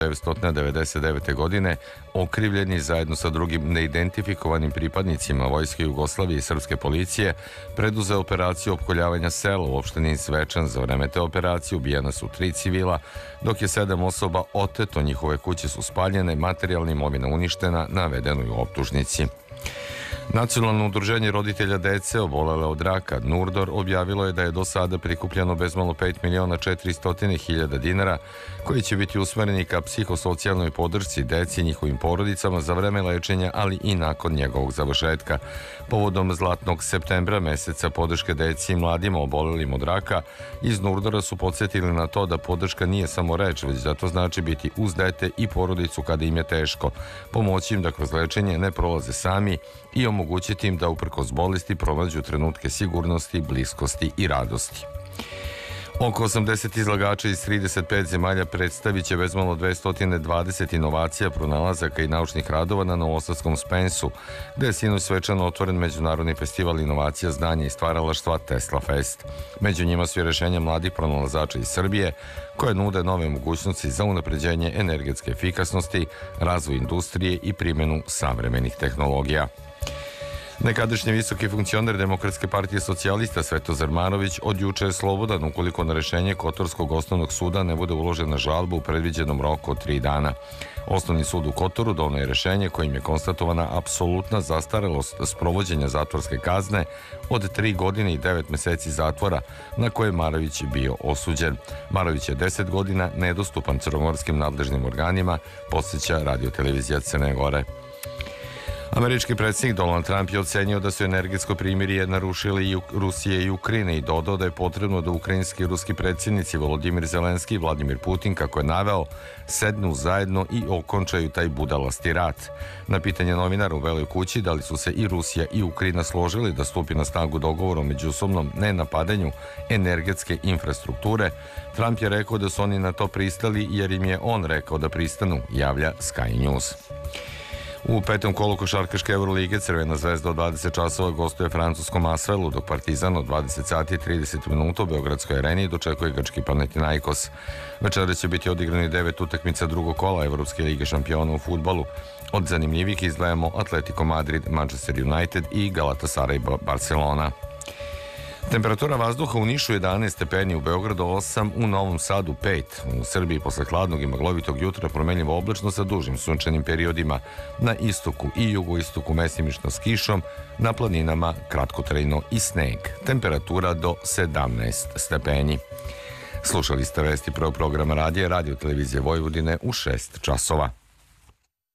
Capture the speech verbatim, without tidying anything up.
devetsto devedeset devete. godine okrivljeni zajedno sa drugim neidentifikovanim pripadnicima Vojske Jugoslavije i srpske policije preduzeo operaciju opkoljavanja sela u opštini Zvečan. Za vreme te operacije ubijena su tri civila, dok je sedam osoba oteto, njihove kuće su spaljene, materijalna imovina uništena, navedeno je u optužnici. Nacionalno udruženje roditelja dece obolele od raka Nurdor objavilo je da je do sada prikupljeno bezmalo pet miliona četiristo hiljada dinara koji će biti usmereni ka psihosocijalnoj podršci deci i njihovim porodicama za vreme lečenja, ali i nakon njegovog završetka. Povodom Zlatnog septembra, meseca podrške deci i mladima obolelim od raka, iz Nurdora su podsjetili na to da podrška nije samo reč, već da to znači biti uz dete i porodicu kada im je teško, pomoći im da kroz lečenje ne prolaze sami i omogućiti im da uprkos bolesti pronađu trenutke sigurnosti, bliskosti i radosti. Oko osamdeset izlagača iz trideset pet zemalja predstavit će bezmalo dvesta dvadeset inovacija, pronalazaka i naučnih radova na novosadskom Spensu, gde je sinoć svečano otvoren Međunarodni festival inovacija, znanja i stvaralaštva Tesla Fest. Među njima su i rešenja mladih pronalazača iz Srbije, koje nude nove mogućnosti za unapređenje energetske efikasnosti, razvoj industrije i primjenu savremenih tehnologija. Nekadašnji visoki funkcioner Demokratske partije socijalista Svetozar Marović od juče je slobodan ukoliko na rešenje Kotorskog osnovnog suda ne bude uložena žalba u predviđenom roku od tri dana. Osnovni sud u Kotoru doneo je rešenje kojim je konstatovana apsolutna zastarelost sprovođenja zatvorske kazne od tri godine i devet meseci zatvora na koje je Marović bio osuđen. Marović je deset godina nedostupan crnogorskim nadležnim organima, podsjeća Radio-televizija Crne Gore. Američki predsjednik Donald Trump je ocenio da su energetsko primirje narušili i Rusije i Ukrajine i dodao da je potrebno da ukrajinski i ruski predsjednici Volodimir Zelenski i Vladimir Putin, kako je naveo, sednu zajedno i okončaju taj budalasti rat. Na pitanje novinara u Beloj kući da li su se i Rusija i Ukrajina složili da stupi na snagu dogovor o međusobnom nenapadanju energetske infrastrukture, Trump je rekao da su oni na to pristali jer im je on rekao da pristanu, javlja Sky News. U petom kolu košarkaške Eurolige Crvena zvezda od dvadeset časova gostuje francuskom Asvelu, dok Partizan od dvadeset sati i trideset minuta u Beogradskoj areni dočekuje grčki Panathinaikos. Večera će biti odigrani devet utakmica drugog kola Evropske lige šampiona u fudbalu. Od zanimljivih izdvajamo Atletico Madrid, Manchester United i Galatasaray Barcelona. Temperatura vazduha u Nišu jedanaest stepeni, u Beogradu osam, u Novom Sadu pet. U Srbiji posle hladnog i maglovitog jutra promenljivo oblačno sa dužim sunčanim periodima. Na istoku i jugoistoku mestimično s kišom, na planinama kratkotrajno i sneg. Temperatura do sedamnaest stepeni. Slušali ste vesti prvog programa radija Radio-televizije Vojvodine u šest časova.